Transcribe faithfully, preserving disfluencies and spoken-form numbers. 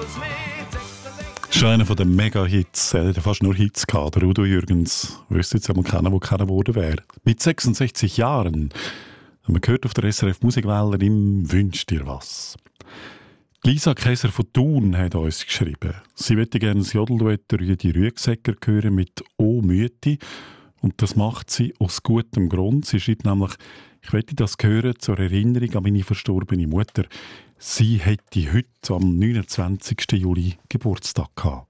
Schon einer von den Mega-Hits, er hat fast nur Hits gehabt. Der Udo Jürgens, wüsste jetzt einmal keiner, der keiner geworden wäre. Mit sechsundsechzig Jahren haben wir gehört auf der S R F Musikwelle im «Wünsch dir was». Lisa Käser von Thun hat uns geschrieben. Sie möchte gerne das Jodelduett Rüdi Rüegsegger hören mit «O Mütti». Und das macht sie aus gutem Grund. Sie schreibt nämlich, ich möchte das hören zur Erinnerung an meine verstorbene Mutter. Sie hätte heute am neunundzwanzigsten Juli Geburtstag gehabt.